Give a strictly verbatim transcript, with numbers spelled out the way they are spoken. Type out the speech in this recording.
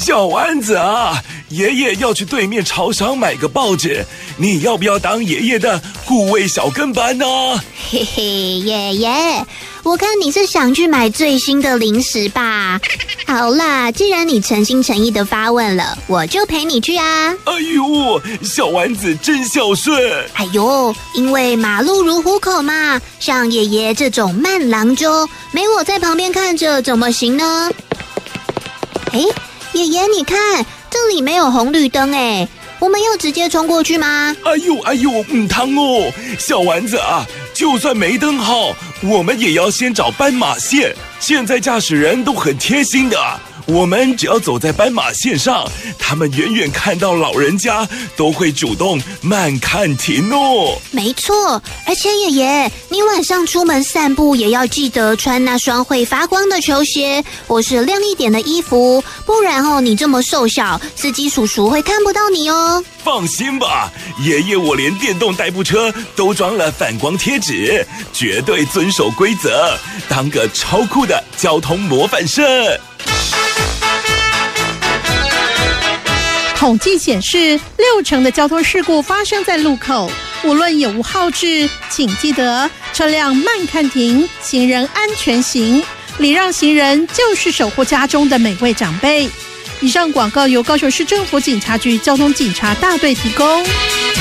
小丸子啊，爷爷要去对面超商买个报纸，你要不要当爷爷的护卫小跟班呢？ 嘿嘿，爷爷，我看你是想去买最新的零食吧。好啦，既然你诚心诚意的发问了，我就陪你去啊。 哎呦，小丸子真孝顺。 哎呦，因为马路如虎口嘛，像爷爷这种慢郎中，没我在旁边看着怎么行呢？哎，爷爷你看，这里没有红绿灯哎，我们要直接冲过去吗？ 哎呦哎呦，唔通哦，小丸子啊，就算没灯号，我们也要先找斑马线。现在驾驶人都很贴心的，我们只要走在斑马线上，他们远远看到老人家都会主动慢看停哦。 没错，而且爷爷，你晚上出门散步也要记得穿那双会发光的球鞋，或是亮一点的衣服，不然哦，你这么瘦小，司机叔叔会看不到你哦。 放心吧，爷爷我连电动代步车都装了反光贴纸，绝对遵守规则，当个超酷的交通模范生。 统计显示，六成的交通事故发生在路口。无论有无号志，请记得车辆慢看停，行人安全行，礼让行人就是守护家中的每位长辈。以上广告由高雄市政府警察局交通警察大队提供。